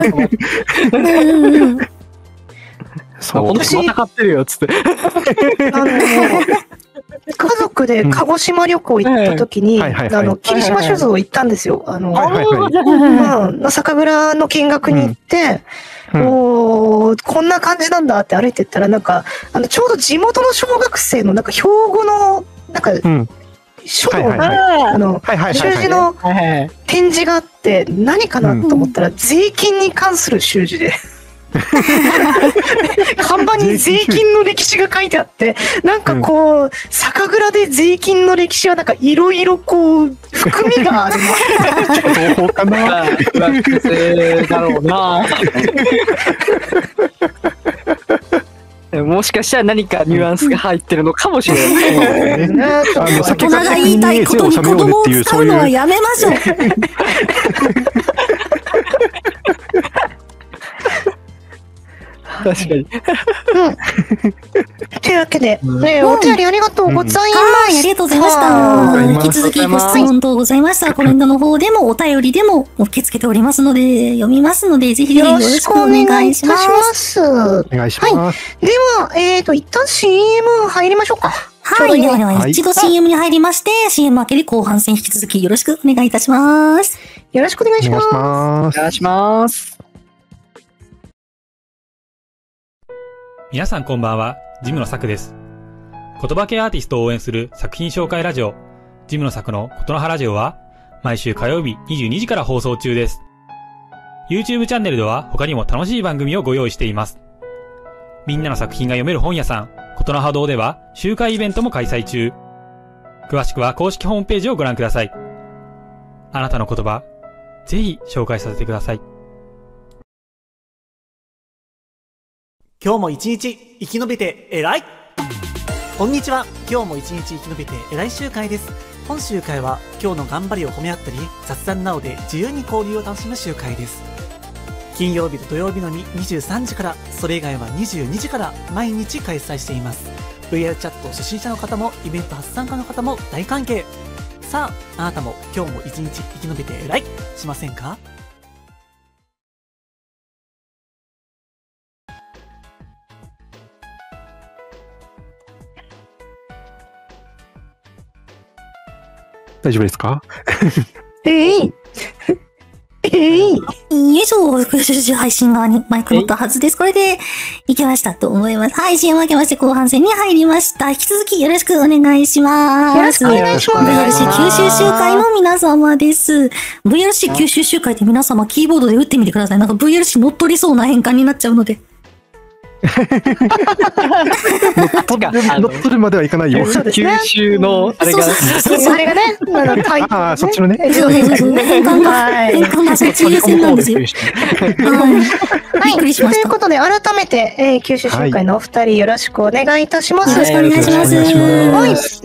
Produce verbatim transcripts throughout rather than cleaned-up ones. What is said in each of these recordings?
そう、私戦ってるよっつって。 あの家族で鹿児島旅行行った時に、あの霧島酒造行ったんですよ。あの、うん、酒蔵の見学に行って。うん、おこんな感じなんだって歩いてったら、なんかあのちょうど地元の小学生のなんか標語のなんか、うん、書道あの習字の展示があって、何かなと思ったら、うん、税金に関する習字で看板に税金の歴史が書いてあって、なんかこう、うん、酒蔵で税金の歴史はなんかいろいろこう含みがあるな。 どうかな。学生だろうな。もしかしたら何かニュアンスが入ってるのかもしれない。 大人が言いたいことに子供を使うのはやめましょう。 確かに。うん。 というわけで、ね、お便りありがとうございます。 はい、ありがとうございました。引き続きご質問等ございましたら、コメントの方でもお便りでも受け付けておりますので、読みますので、ぜひぜひよろしくお願いします。 お願いします。 では、えっと、一旦 シーエム 入りましょうか。 はい。ではでは、一度 シーエム に入りまして、シーエム 明けで後半戦引き続きよろしくお願いいたします。 よろしくお願いします。 お願いします。 皆さんこんばんは、ジムのサクです。言葉系アーティストを応援する作品紹介ラジオ、ジムのサクのことの葉ラジオは、毎週火曜日にじゅうにじから放送中です。YouTube チャンネルでは他にも楽しい番組をご用意しています。みんなの作品が読める本屋さん、ことの葉堂では集会イベントも開催中。詳しくは公式ホームページをご覧ください。あなたの言葉、ぜひ紹介させてください。 今日も一日生き延びて偉い。こんにちは。今日も一日生き延びて偉い集会です。本集会は今日の頑張りを褒め合ったり、雑談などで自由に交流を楽しむ集会です。金曜日と土曜日のみにじゅうさんじから、それ以外はにじゅうにじから毎日開催しています。 ブイアール チャット初心者の方もイベント初参加の方も大歓迎。さあ、あなたも今日も一日生き延びて偉いしませんか？ 大丈夫ですか？ えいえいよいしょ、配信側にマイク持ったはずです。これでいけましたと思います。はい、シーエム 明けまして後半戦に入りました。引き続きよろしくお願いします。 よろしくお願いします。 ブイアールシー 九州集会の皆様です。ブイアールシー 九州集会って皆様キーボードで打ってみてください。なんか ブイアールシー 乗っ取りそうな変換になっちゃうので。 乗っ取るまではいかないよ。 九州のあれが、 あれがね、 ああ、そっちのね。 そうそうそう。変換が、変換がそっち優先なんですよ。はい。びっくりしました。 ということで、改めて、九州集会のお二人よろしくお願いいたします。 よろしくお願いします。 はい。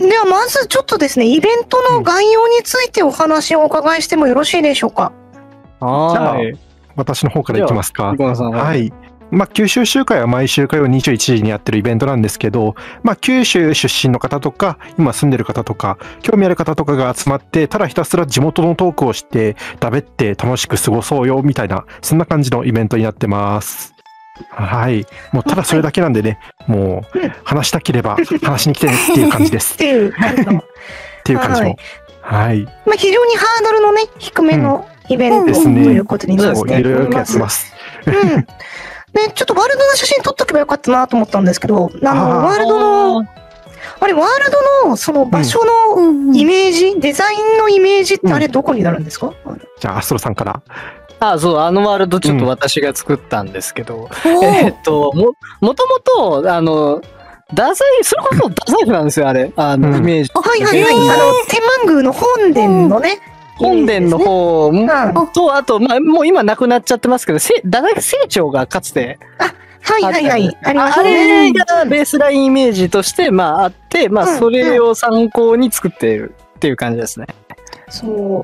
では、まずちょっとですね、イベントの概要についてお話をお伺いしてもよろしいでしょうか。 はい。私の方からいきますか。はい。まあ、九州集会は毎週火曜にじゅういちじにやってるイベントなんですけど、まあ、九州出身の方とか、今住んでる方とか、興味ある方とかが集まって、ただひたすら地元のトークをして、だべって楽しく過ごそうよ、みたいな、そんな感じのイベントになってます。はい。もうただそれだけなんでね、もう、話したければ話しに来てねっていう感じです。 っていう感じの。 っていう感じの。はい。 まあ、非常にハードルのね、低めのイベントということになっております。 いろいろやってます。 うん。で、ちょっとワールドの写真撮っとけばよかったなと思ったんですけど、あの、ワールドの、あれ、ワールドのその場所のイメージ、うん、デザインのイメージってあれどこになるんですか？ うん、じゃあ、アストロさんから。 ああ、そう、あのワールドちょっと私が作ったんですけど、うん、えー、っと、も、もともと、あの、太宰府、それこそ太宰府なんですよ、あれ、あの、イメージ。 はいはいはい、あの、天満宮の本殿のね、 本殿の方と、あと、まあ、もう今なくなっちゃってますけど、太宰府清張がかつて、 あ、はいはいはい、 ありましたね。あれがベースラインイメージとして、まあ、あって、まあ、それを参考に作っているっていう感じですね。 そう。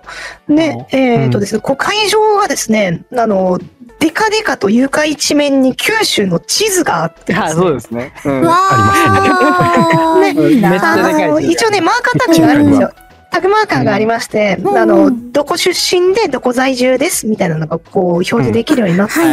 ね、えっとですね、こう会場がですね、あの、デカデカと床一面に九州の地図があってですね。 そうですね。 うん、ありますね。 ね、めっちゃでかい。一応ね、マーカータッチがあるんですよ。 タグマーカーがありまして、あの、どこ出身でどこ在住ですみたいなのがこう表示できるようになって